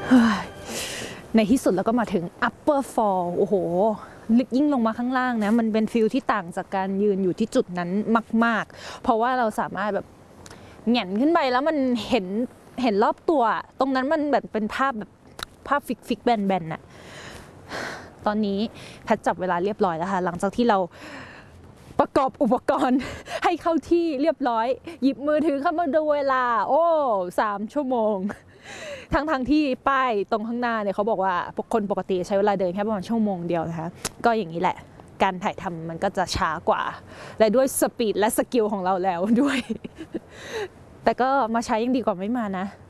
ในที่สุดแล้วก็มาถึง upper fall โอ้โหยิ่งลงมาข้างล่างนะมันเป็นฟิลที่ต่างจากการยืนอยู่ที่จุดนั้นมากๆเพราะว่าเราสามารถแบบแหงนขึ้นไปแล้วมันเห็นรอบตัวตรงนั้นมันแบบเป็นภาพแบบภาพฟิกแบนๆน่ะตอนนี้แพทจับเวลาเรียบร้อยแล้วค่ะหลังจากที่เราประกอบอุปกรณ์ให้เข้าที่เรียบร้อยหยิบมือถือเข้ามาดูเวลา3 ชั่วโมงทั้งที่ป้ายตรงข้างหน้าเนี่ยเขาบอกว่าคนปกติใช้เวลาเดินแค่ประมาณชั่วโมงเดียวนะคะก็อย่างนี้แหละการถ่ายทำมันก็จะช้ากว่าและด้วยสปีดและสกิลของเราแล้วด้วยแต่ก็มาใช้ยังดีกว่าไม่มานะ